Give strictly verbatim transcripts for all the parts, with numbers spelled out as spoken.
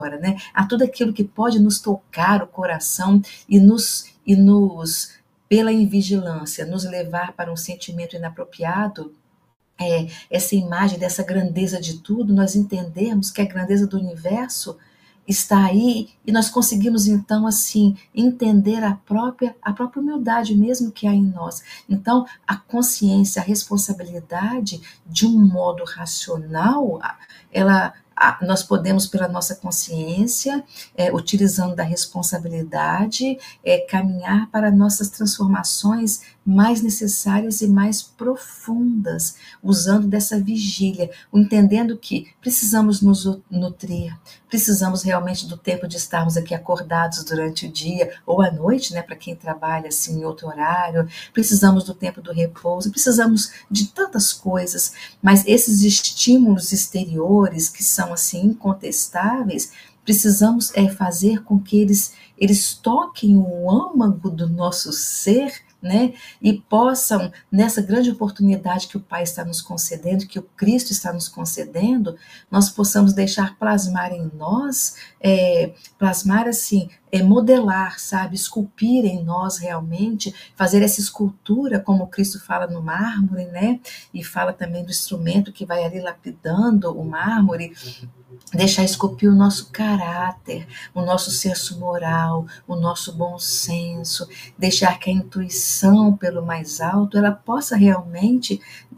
né? A tudo aquilo que pode nos tocar o coração e nos, e nos pela invigilância, nos levar para um sentimento inapropriado. É, essa imagem dessa grandeza de tudo, nós entendemos que a grandeza do universo está aí e nós conseguimos então assim entender a própria a própria humildade mesmo que há em nós. Então a consciência, a responsabilidade de um modo racional, ela nós podemos pela nossa consciência, é, utilizando da responsabilidade, é, caminhar para nossas transformações mais necessárias e mais profundas, usando dessa vigília, entendendo que precisamos nos nutrir, precisamos realmente do tempo de estarmos aqui acordados durante o dia ou à noite, né, para quem trabalha assim em outro horário, precisamos do tempo do repouso, precisamos de tantas coisas, mas esses estímulos exteriores que são assim incontestáveis, precisamos é, fazer com que eles, eles toquem o âmago do nosso ser, né, e possam, nessa grande oportunidade que o Pai está nos concedendo, que o Cristo está nos concedendo, nós possamos deixar plasmar em nós, é, plasmar assim, é, modelar, sabe, esculpir em nós realmente, fazer essa escultura, como Cristo fala no mármore, né, e fala também do instrumento que vai ali lapidando o mármore, deixar esculpir o nosso caráter, o nosso senso moral, o nosso bom senso, deixar que a intuição pelo mais alto, ela possa realmente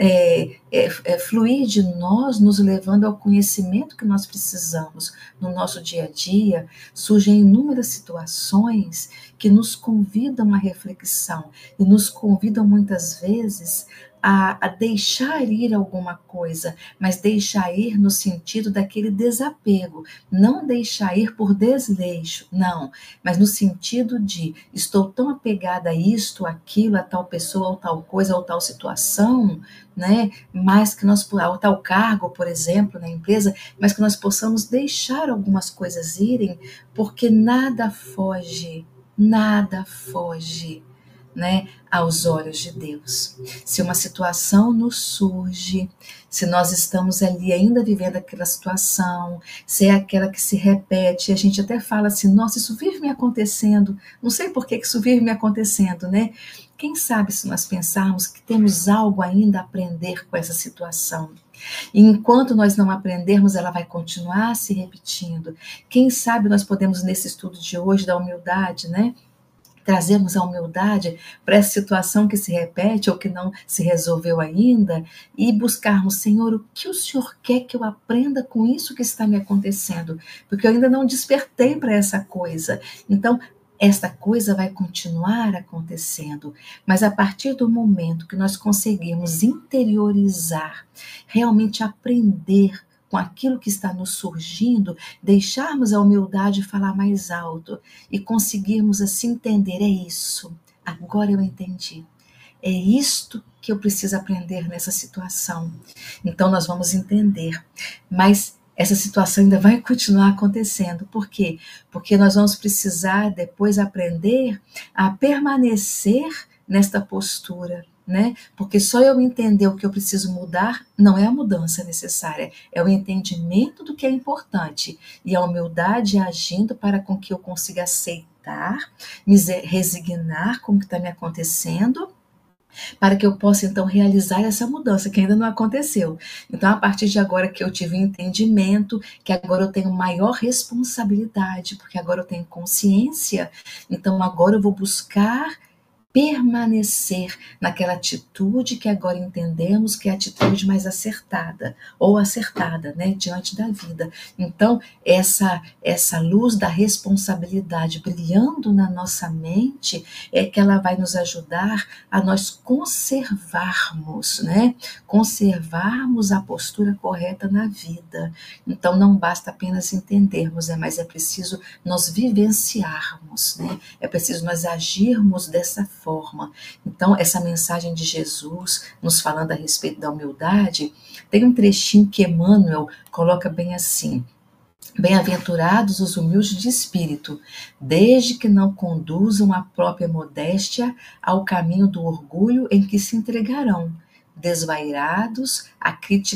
é, é, é, fluir de nós, nos levando ao conhecimento que nós precisamos. No nosso dia a dia, surgem inúmeras situações que nos convidam à reflexão e nos convidam muitas vezes A, a deixar ir alguma coisa, mas deixar ir no sentido daquele desapego, não deixar ir por desleixo, não, mas no sentido de estou tão apegada a isto, aquilo, a tal pessoa, ou tal coisa, ou tal situação, né, mas que nós, ao tal cargo, por exemplo, na empresa, mas que nós possamos deixar algumas coisas irem, porque nada foge, nada foge, né, aos olhos de Deus. Se uma situação nos surge, se nós estamos ali ainda vivendo aquela situação, se é aquela que se repete, a gente até fala assim, nossa, isso vive me acontecendo, não sei por que isso vive me acontecendo, né? Quem sabe se nós pensarmos que temos algo ainda a aprender com essa situação. E enquanto nós não aprendermos, ela vai continuar se repetindo. Quem sabe nós podemos, nesse estudo de hoje, da humildade, né, trazermos a humildade para essa situação que se repete ou que não se resolveu ainda e buscarmos, Senhor, o que o Senhor quer que eu aprenda com isso que está me acontecendo? Porque eu ainda não despertei para essa coisa. Então, esta coisa vai continuar acontecendo, mas a partir do momento que nós conseguirmos interiorizar, realmente aprender com aquilo que está nos surgindo, deixarmos a humildade falar mais alto e conseguirmos assim entender, é isso, agora eu entendi, é isto que eu preciso aprender nessa situação. Então nós vamos entender, mas essa situação ainda vai continuar acontecendo. Por quê? Porque nós vamos precisar depois aprender a permanecer nesta postura, né? Porque só eu entender o que eu preciso mudar não é a mudança necessária, é o entendimento do que é importante e a humildade agindo para com que eu consiga aceitar, me resignar com o que está me acontecendo, para que eu possa então realizar essa mudança que ainda não aconteceu. Então, a partir de agora que eu tive entendimento, que agora eu tenho maior responsabilidade, porque agora eu tenho consciência, então agora eu vou buscar permanecer naquela atitude que agora entendemos que é a atitude mais acertada, ou acertada, né, diante da vida. Então, essa, essa luz da responsabilidade brilhando na nossa mente é que ela vai nos ajudar a nós conservarmos, né, conservarmos a postura correta na vida. Então, não basta apenas entendermos, né, mas é preciso nós vivenciarmos, né, é preciso nós agirmos dessa forma. Forma. Então, essa mensagem de Jesus, nos falando a respeito da humildade, tem um trechinho que Emmanuel coloca bem assim: bem-aventurados os humildes de espírito, desde que não conduzam a própria modéstia ao caminho do orgulho em que se entregarão, desvairados à crítica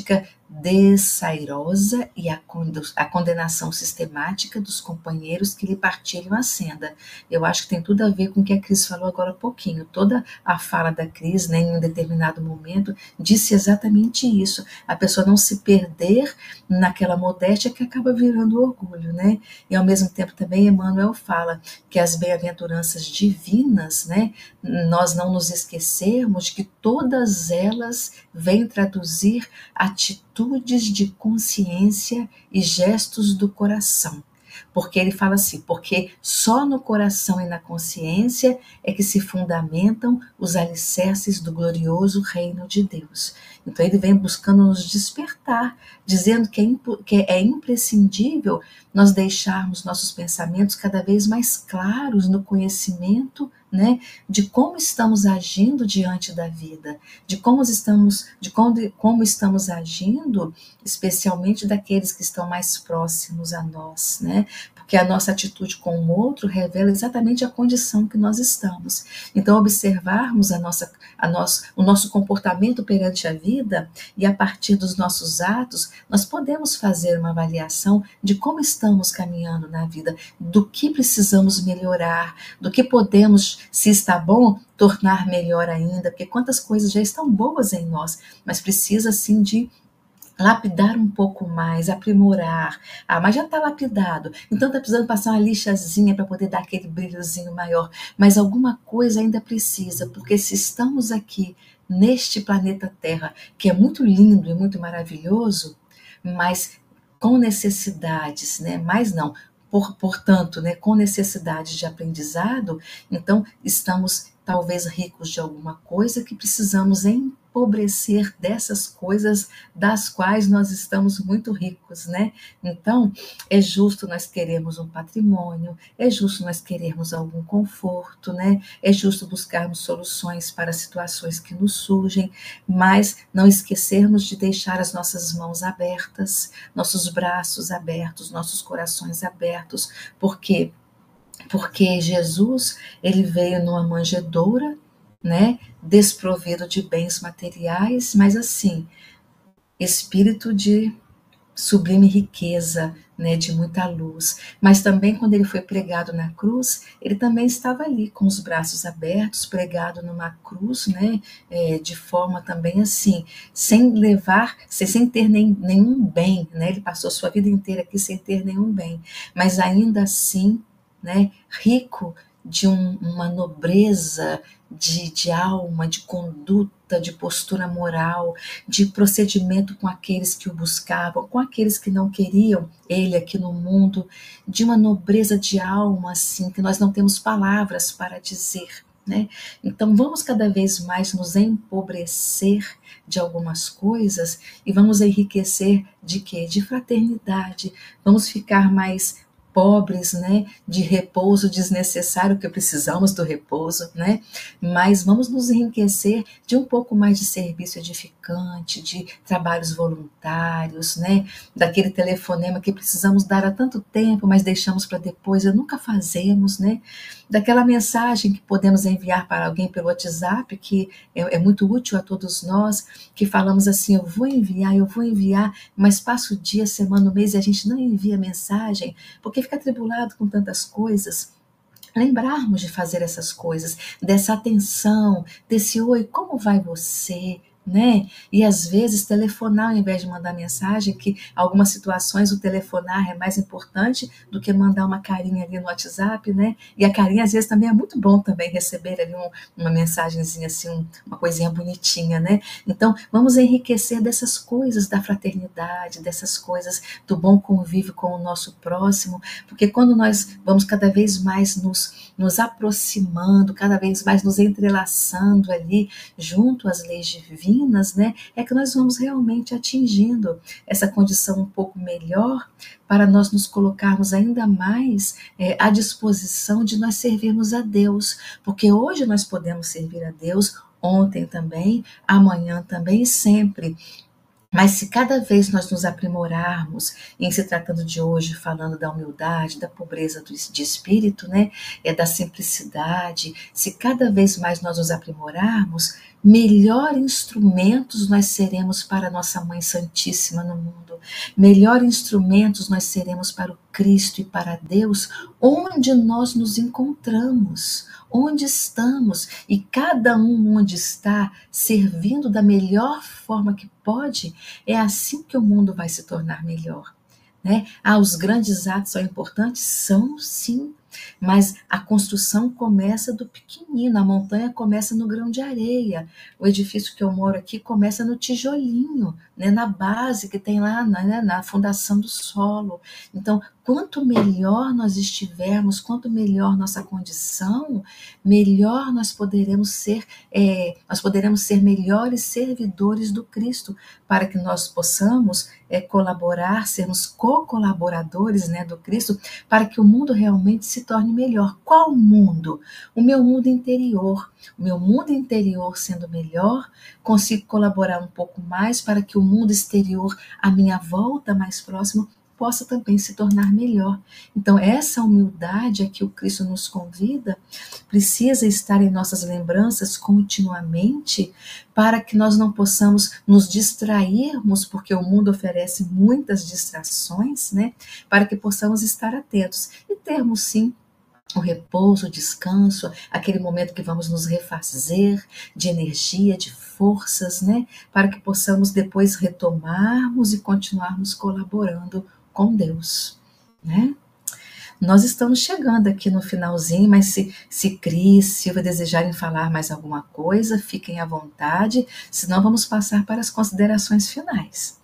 desairosa e a, a condenação sistemática dos companheiros que lhe partilham a senda. Eu acho que tem tudo a ver com o que a Cris falou agora há pouquinho. Toda a fala da Cris, né, em um determinado momento, disse exatamente isso. A pessoa não se perder naquela modéstia que acaba virando orgulho, né? E ao mesmo tempo também Emmanuel fala que as bem-aventuranças divinas, né, nós não nos esquecermos de que todas elas vêm traduzir atitudes de consciência e gestos do coração. Porque ele fala assim, porque só no coração e na consciência é que se fundamentam os alicerces do glorioso reino de Deus. Então ele vem buscando nos despertar, dizendo que é, que é imprescindível nós deixarmos nossos pensamentos cada vez mais claros no conhecimento, né, de como estamos agindo diante da vida, de como estamos, de como, como estamos agindo, especialmente daqueles que estão mais próximos a nós, né? Porque a nossa atitude com o outro revela exatamente a condição que nós estamos. Então, observarmos a nossa, a nosso, o nosso comportamento perante a vida e a partir dos nossos atos, nós podemos fazer uma avaliação de como estamos caminhando na vida, do que precisamos melhorar, do que podemos, se está bom, tornar melhor ainda, porque quantas coisas já estão boas em nós, mas precisa sim de lapidar um pouco mais, aprimorar. Ah, mas já está lapidado, então está precisando passar uma lixazinha para poder dar aquele brilhozinho maior, mas alguma coisa ainda precisa, porque se estamos aqui neste planeta Terra, que é muito lindo e muito maravilhoso, mas com necessidades, né? Mas não, por, portanto, né, com necessidades de aprendizado, então estamos talvez ricos de alguma coisa que precisamos empobrecer dessas coisas das quais nós estamos muito ricos, né? Então, é justo nós queremos um patrimônio, é justo nós queremos algum conforto, né? É justo buscarmos soluções para situações que nos surgem, mas não esquecermos de deixar as nossas mãos abertas, nossos braços abertos, nossos corações abertos, porque porque Jesus, ele veio numa manjedoura, né, desprovido de bens materiais, mas assim, espírito de sublime riqueza, né, de muita luz. Mas também quando ele foi pregado na cruz, ele também estava ali com os braços abertos, pregado numa cruz, né, é, de forma também assim, sem levar, sem ter nem, nenhum bem, né, ele passou sua vida inteira aqui sem ter nenhum bem, mas ainda assim, né, rico de um, uma nobreza de, de alma, de conduta, de postura moral, de procedimento com aqueles que o buscavam, com aqueles que não queriam ele aqui no mundo, de uma nobreza de alma, assim, que nós não temos palavras para dizer, né? Então vamos cada vez mais nos empobrecer de algumas coisas e vamos enriquecer de quê? De fraternidade, vamos ficar mais pobres, né, de repouso desnecessário, que precisamos do repouso, né, mas vamos nos enriquecer de um pouco mais de serviço edificante, de trabalhos voluntários, né, daquele telefonema que precisamos dar há tanto tempo, mas deixamos para depois e nunca fazemos, né, daquela mensagem que podemos enviar para alguém pelo WhatsApp, que é, é muito útil a todos nós, que falamos assim, eu vou enviar, eu vou enviar, mas passa o dia, semana, o mês e a gente não envia mensagem, porque fica atribulado com tantas coisas. Lembrarmos de fazer essas coisas, dessa atenção, desse oi, como vai você? Né? E às vezes telefonar ao invés de mandar mensagem, que algumas situações o telefonar é mais importante do que mandar uma carinha ali no WhatsApp, né? E a carinha às vezes também é muito bom também receber ali um, uma mensagenzinha assim, um, uma coisinha bonitinha, né? Então vamos enriquecer dessas coisas da fraternidade, dessas coisas do bom convívio com o nosso próximo, porque quando nós vamos cada vez mais nos, nos aproximando, cada vez mais nos entrelaçando ali junto às leis divinas, né, é que nós vamos realmente atingindo essa condição um pouco melhor para nós nos colocarmos ainda mais é, à disposição de nós servirmos a Deus, porque hoje nós podemos servir a Deus, ontem também, amanhã também e sempre. Mas se cada vez nós nos aprimorarmos, em se tratando de hoje, falando da humildade, da pobreza de espírito, né, é da simplicidade, se cada vez mais nós nos aprimorarmos, melhor instrumentos nós seremos para a nossa Mãe Santíssima no mundo, melhor instrumentos nós seremos para o Cristo e para Deus, onde nós nos encontramos, onde estamos, e cada um onde está, servindo da melhor forma que pode, é assim que o mundo vai se tornar melhor. Né? Ah, os grandes atos são importantes? São, sim, mas a construção começa do pequenino, a montanha começa no grão de areia, o edifício que eu moro aqui começa no tijolinho, né, na base que tem lá, né, na fundação do solo. Então, quanto melhor nós estivermos, quanto melhor nossa condição, melhor nós poderemos ser, é, nós poderemos ser melhores servidores do Cristo, para que nós possamos é, colaborar, sermos co-colaboradores, né, do Cristo, para que o mundo realmente se torne melhor. Qual mundo? O meu mundo interior. O meu mundo interior sendo melhor, consigo colaborar um pouco mais para que o mundo exterior, à minha volta mais próximo, possa também se tornar melhor. Então, essa humildade a que o Cristo nos convida precisa estar em nossas lembranças continuamente, para que nós não possamos nos distrairmos, porque o mundo oferece muitas distrações, né? Para que possamos estar atentos e termos, sim, o repouso, o descanso, aquele momento que vamos nos refazer de energia, de forças, né? Para que possamos depois retomarmos e continuarmos colaborando com Deus, né? Nós estamos chegando aqui no finalzinho, mas se, se Cris, Silvia desejarem falar mais alguma coisa, fiquem à vontade, senão vamos passar para as considerações finais.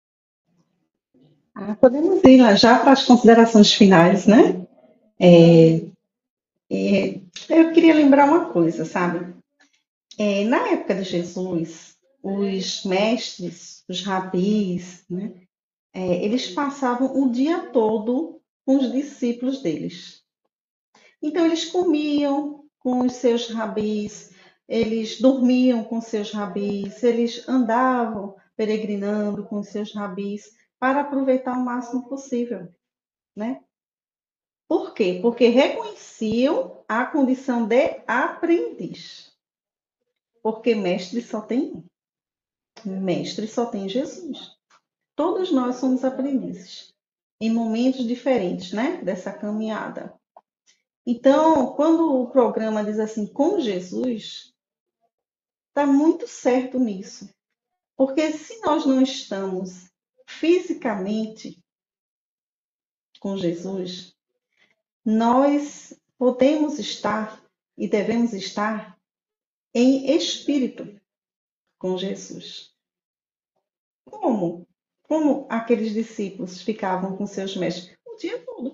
Ah, podemos ir lá já para as considerações finais, né? É, é, eu queria lembrar uma coisa, sabe? É, na época de Jesus, os mestres, os rabis, né? É, eles passavam o dia todo com os discípulos deles. Então, eles comiam com os seus rabis, eles dormiam com seus rabis, eles andavam peregrinando com os seus rabis para aproveitar o máximo possível, né? Por quê? Porque reconheciam a condição de aprendiz. Porque mestre só tem um. Mestre só tem Jesus. Todos nós somos aprendizes, em momentos diferentes, né? Dessa caminhada. Então, quando o programa diz assim, com Jesus, está muito certo nisso. Porque se nós não estamos fisicamente com Jesus, nós podemos estar e devemos estar em espírito com Jesus. Como? Como aqueles discípulos ficavam com seus mestres? O dia todo.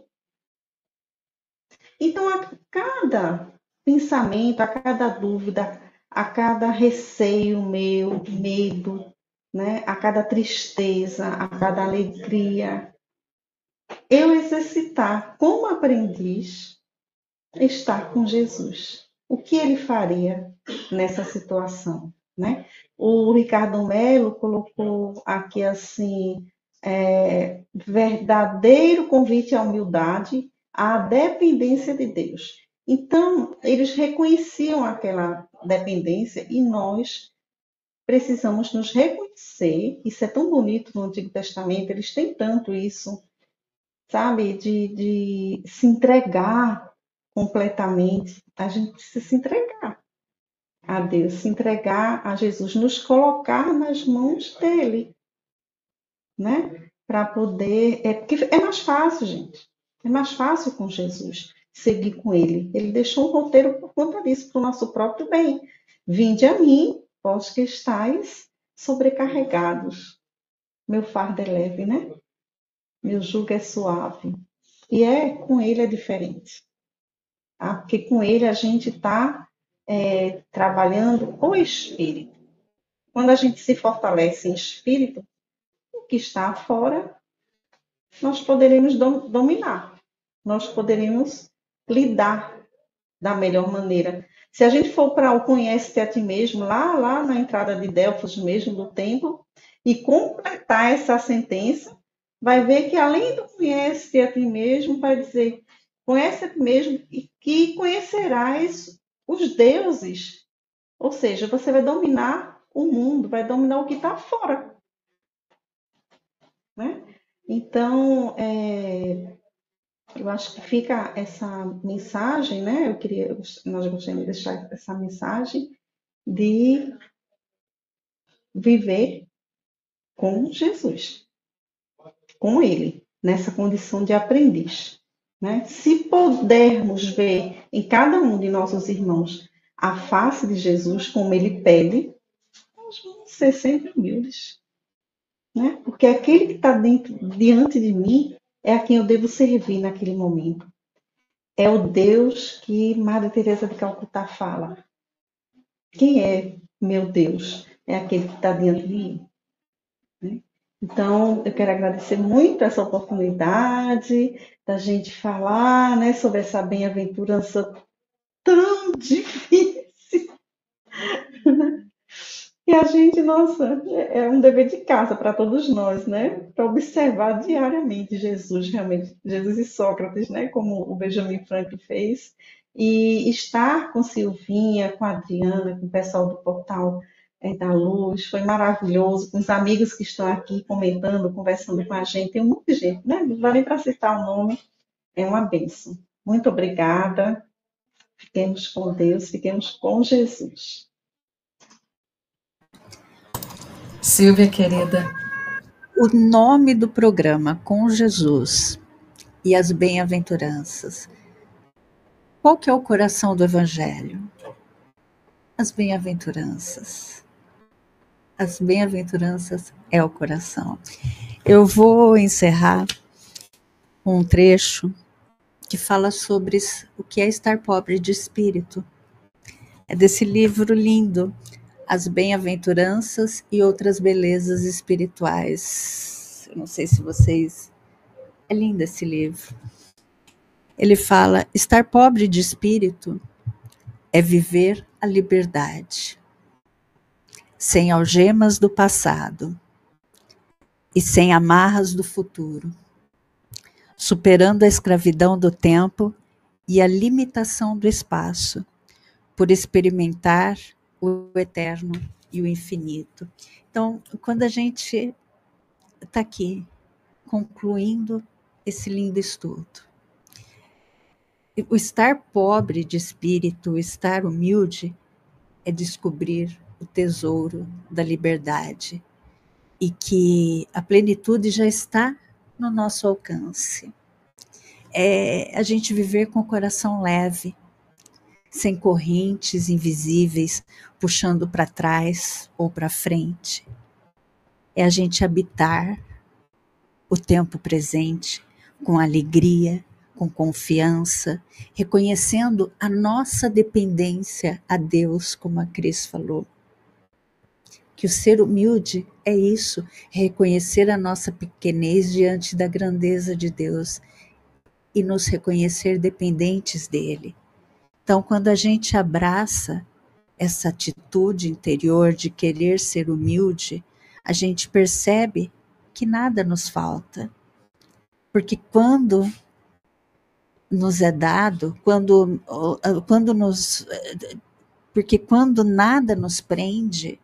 Então, a cada pensamento, a cada dúvida, a cada receio meu, medo, né? A cada tristeza, a cada alegria, eu exercitar como aprendiz estar com Jesus. O que ele faria nessa situação, né? O Ricardo Melo colocou aqui assim, é, verdadeiro convite à humildade, à dependência de Deus. Então, eles reconheciam aquela dependência e nós precisamos nos reconhecer. Isso é tão bonito no Antigo Testamento, eles têm tanto isso, sabe, de, de se entregar completamente. A gente precisa se entregar a Deus, se entregar a Jesus, nos colocar nas mãos dele, né? Para poder. É, porque é mais fácil, gente. É mais fácil com Jesus seguir com ele. Ele deixou um roteiro por conta disso, para o nosso próprio bem. Vinde a mim, vós que estáis sobrecarregados. Meu fardo é leve, né? Meu jugo é suave. E é, com ele é diferente. Tá? Porque com ele a gente está é, trabalhando o espírito. Quando a gente se fortalece em espírito, o que está fora, nós poderemos dom- dominar. Nós poderemos lidar da melhor maneira. Se a gente for para o conhece-te a ti mesmo, lá, lá na entrada de Delfos mesmo, do templo, e completar essa sentença, vai ver que além do conhece-te a ti mesmo, vai dizer, conhece a ti mesmo e que conhecerás os deuses Ou seja, você vai dominar o mundo, vai dominar o que está fora, né? Então, é, eu acho que fica essa mensagem, né? Eu queria, nós gostaríamos de deixar essa mensagem de viver com Jesus, com Ele, nessa condição de aprendiz, né? Se pudermos ver em cada um de nossos irmãos a face de Jesus como Ele pede, nós vamos ser sempre humildes, né? Porque aquele que está diante de mim é a quem eu devo servir naquele momento. É o Deus que Madre Teresa de Calcutá fala. Quem é meu Deus? É aquele que está diante de mim, né? Então, eu quero agradecer muito essa oportunidade da gente falar, né, sobre essa bem-aventurança tão difícil. E a gente, nossa, é um dever de casa para todos nós, né? Para observar diariamente Jesus, realmente, Jesus e Sócrates, né? Como o Benjamin Franklin fez. E estar com Silvinha, com a Adriana, com o pessoal do Portal é, da Luz, foi maravilhoso, com os amigos que estão aqui comentando, conversando com a gente. Tem muita gente, né? Não vale nem para citar o nome, é uma bênção. Muito obrigada. Fiquemos com Deus, fiquemos com Jesus. Silvia, querida. O nome do programa, Com Jesus e as Bem-aventuranças. Qual que é o coração do Evangelho? As bem-aventuranças. As bem-aventuranças é o coração. Eu vou encerrar com um trecho que fala sobre o que é estar pobre de espírito. É desse livro lindo, As Bem-aventuranças e Outras Belezas Espirituais. Eu não sei se vocês... É lindo esse livro. Ele fala, estar pobre de espírito é viver a liberdade, sem algemas do passado e sem amarras do futuro, superando a escravidão do tempo e a limitação do espaço, por experimentar o eterno e o infinito. Então, quando a gente está aqui, concluindo esse lindo estudo, o estar pobre de espírito, o estar humilde, é descobrir o tesouro da liberdade e que a plenitude já está no nosso alcance. É a gente viver com o coração leve, sem correntes invisíveis puxando para trás ou para frente. É a gente habitar o tempo presente com alegria, com confiança, reconhecendo a nossa dependência a Deus, como a Cris falou. Que o ser humilde é isso, reconhecer a nossa pequenez diante da grandeza de Deus e nos reconhecer dependentes dele. Então, quando a gente abraça essa atitude interior de querer ser humilde, a gente percebe que nada nos falta. Porque quando nos é dado, quando, quando nos, porque quando nada nos prende,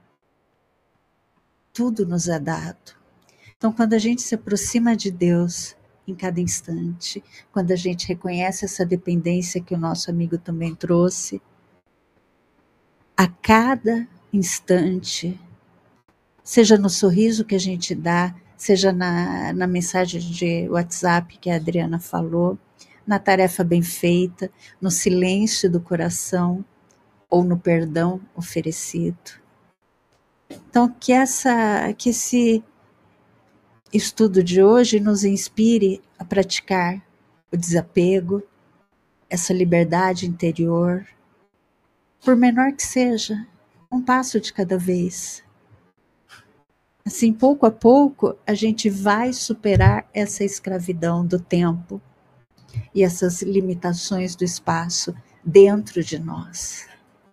tudo nos é dado. Então, quando a gente se aproxima de Deus em cada instante, quando a gente reconhece essa dependência que o nosso amigo também trouxe, a cada instante, seja no sorriso que a gente dá, seja na, na mensagem de WhatsApp que a Adriana falou, na tarefa bem feita, no silêncio do coração ou no perdão oferecido. Então, que, essa, que esse estudo de hoje nos inspire a praticar o desapego, essa liberdade interior, por menor que seja, um passo de cada vez. Assim, pouco a pouco, a gente vai superar essa escravidão do tempo e essas limitações do espaço dentro de nós.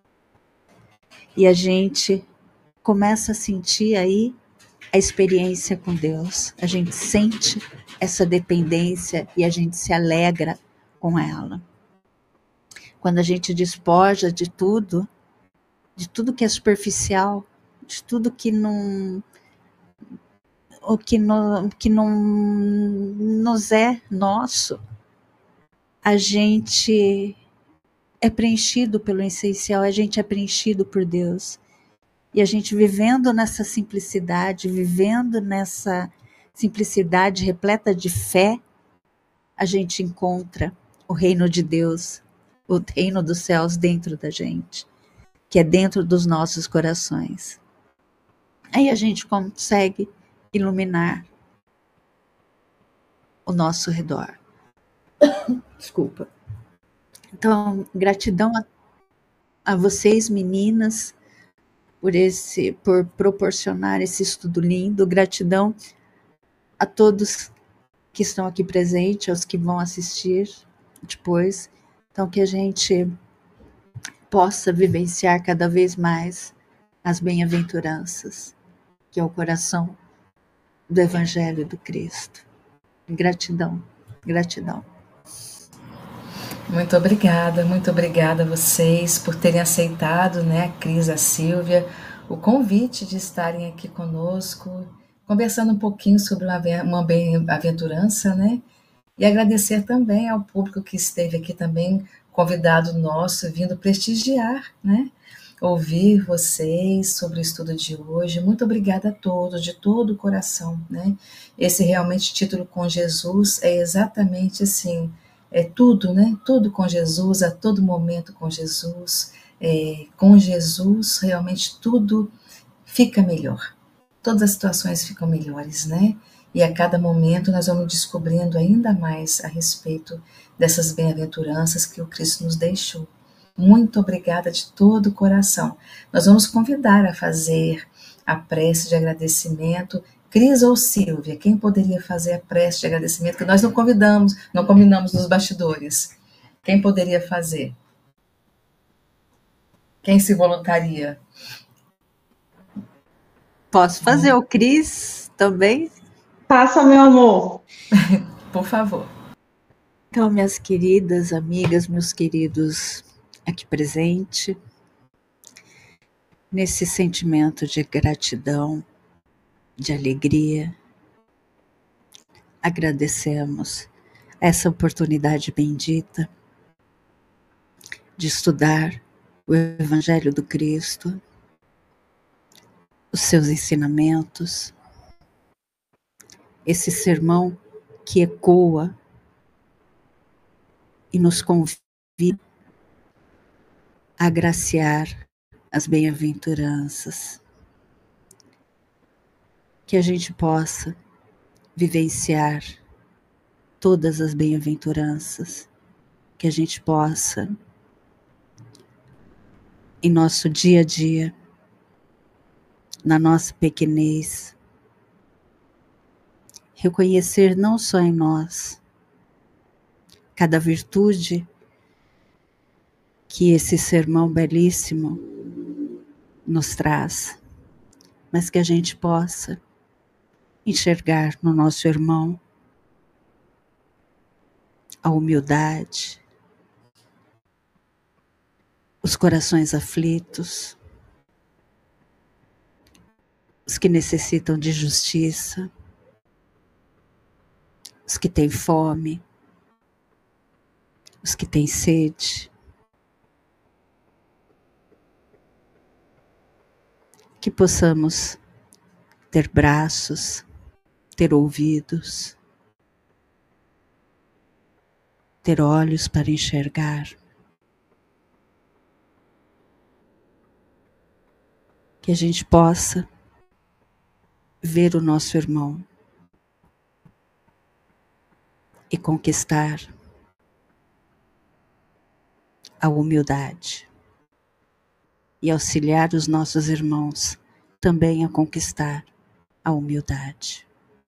E a gente começa a sentir aí a experiência com Deus. A gente sente essa dependência e a gente se alegra com ela. Quando a gente despoja de tudo, de tudo que é superficial, de tudo que não, o que não, que não nos é nosso, a gente é preenchido pelo essencial, a gente é preenchido por Deus. E a gente vivendo nessa simplicidade, vivendo nessa simplicidade repleta de fé, a gente encontra o reino de Deus, o reino dos céus dentro da gente, que é dentro dos nossos corações. Aí a gente consegue iluminar o nosso redor. Desculpa. Então, gratidão a, a vocês, meninas, por esse, por proporcionar esse estudo lindo. Gratidão a todos que estão aqui presentes, aos que vão assistir depois. Então, que a gente possa vivenciar cada vez mais as bem-aventuranças, que é o coração do Evangelho do Cristo. Gratidão, gratidão. Muito obrigada, muito obrigada a vocês por terem aceitado, né, a Cris, a Silvia, o convite de estarem aqui conosco, conversando um pouquinho sobre uma, uma bem-aventurança, né, e agradecer também ao público que esteve aqui também, convidado nosso, vindo prestigiar, né, ouvir vocês sobre o estudo de hoje. Muito obrigada a todos, de todo o coração, né, esse realmente título Com Jesus é exatamente assim, é tudo, né? Tudo com Jesus, a todo momento com Jesus. É, com Jesus, realmente tudo fica melhor. Todas as situações ficam melhores, né? E a cada momento nós vamos descobrindo ainda mais a respeito dessas bem-aventuranças que o Cristo nos deixou. Muito obrigada de todo o coração. Nós vamos convidar a fazer a prece de agradecimento. Cris ou Silvia, quem poderia fazer a prece de agradecimento? Que nós não convidamos, não combinamos nos bastidores. Quem poderia fazer? Quem se voluntaria? Posso fazer, o Cris também? Faça, meu amor. Por favor. Então, minhas queridas amigas, meus queridos aqui presentes, nesse sentimento de gratidão, de alegria, agradecemos essa oportunidade bendita de estudar o Evangelho do Cristo, os seus ensinamentos, esse sermão que ecoa e nos convida a agraciar as bem-aventuranças, que a gente possa vivenciar todas as bem-aventuranças, que a gente possa, em nosso dia a dia, na nossa pequenez, reconhecer não só em nós cada virtude que esse sermão belíssimo nos traz, mas que a gente possa enxergar no nosso irmão a humildade, os corações aflitos, os que necessitam de justiça, os que têm fome, os que têm sede. Que possamos ter braços, ter ouvidos, ter olhos para enxergar. Que a gente possa ver o nosso irmão e conquistar a humildade e auxiliar os nossos irmãos também a conquistar a humildade.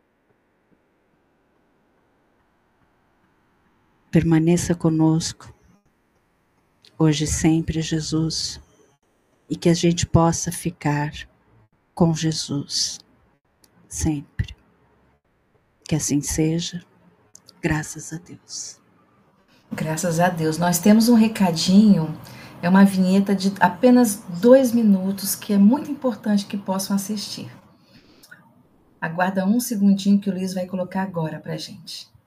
Permaneça conosco, hoje e sempre, Jesus, e que a gente possa ficar com Jesus, sempre. Que assim seja, graças a Deus. Graças a Deus. Nós temos um recadinho É uma vinheta de apenas dois minutos que é muito importante que possam assistir. Aguarda um segundinho que o Luiz vai colocar agora para a gente.